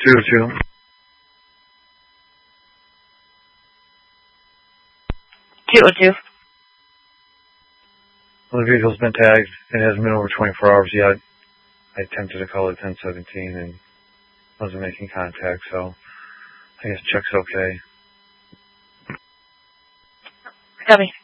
202. Well, the vehicle's been tagged. It hasn't been over 24 hours yet. I attempted to call at 1017 and wasn't making contact, so I guess check's okay. Copy.